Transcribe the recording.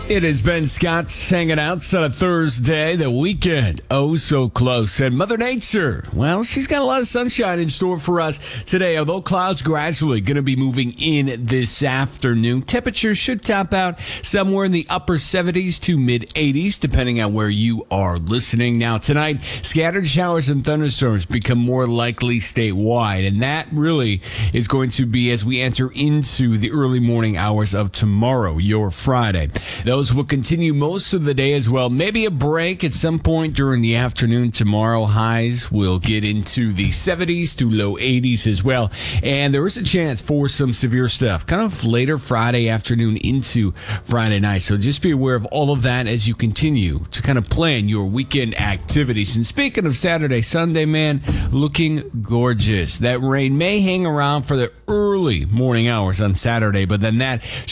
It has been Scott's hanging out on a Thursday, the weekend. Oh, so close. And Mother Nature, well, she's got a lot of sunshine in store for us today, although clouds gradually going to be moving in this afternoon. Temperatures should top out somewhere in the upper 70s to mid 80s, depending on where you are listening. Now, tonight, scattered showers and thunderstorms become more likely statewide, and that really is going to be as we enter into the early morning hours of tomorrow, your Friday. Those will continue most of the day as well. Maybe a break at some point during the afternoon tomorrow. Highs will get into the 70s to low 80s as well. And there is a chance for some severe stuff kind of later Friday afternoon into Friday night. So just be aware of all of that as you continue to kind of plan your weekend activities. And speaking of Saturday, Sunday, man, looking gorgeous. That rain may hang around for the early morning hours on Saturday, but then that